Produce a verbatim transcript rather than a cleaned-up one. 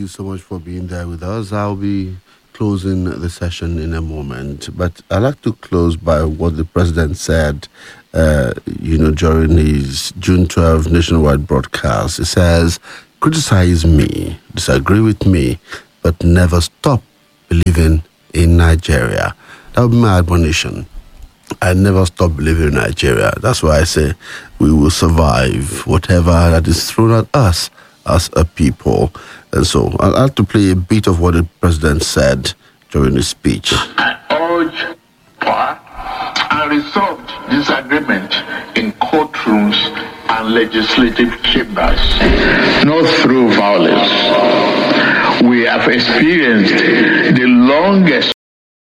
so much for being there with us. I'll be closing the session in a moment, but I'd like to close by what the president said, uh, you know, during his June twelfth nationwide broadcast. He says, criticize me, disagree with me, but never stop believing in Nigeria. That would be my admonition. I never stop believing in Nigeria. That's why I say we will survive whatever that is thrown at us as a people. And so I'll have to play a bit of what the president said during his speech. I urge for and resolved disagreement in courtrooms and legislative chambers, not through violence. We have experienced the longest